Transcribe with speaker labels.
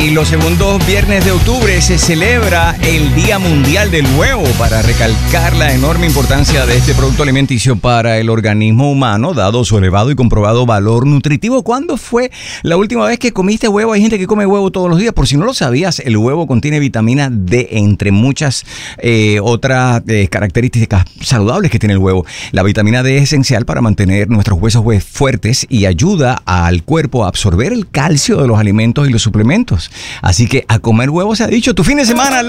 Speaker 1: Y los segundos viernes de octubre se celebra el Día Mundial del Huevo para recalcar la enorme importancia de este producto alimenticio para el organismo humano, dado su elevado y comprobado valor nutritivo. ¿Cuándo fue la última vez que comiste huevo? Hay gente que come huevo todos los días. Por si no lo sabías, el huevo contiene vitamina D, entre muchas otras características saludables que tiene el huevo. La vitamina D es esencial para mantener nuestros huesos fuertes y ayuda al cuerpo a absorber el calcio de los alimentos y los suplementos. Así que a comer huevos se ha dicho. Tu fin de semana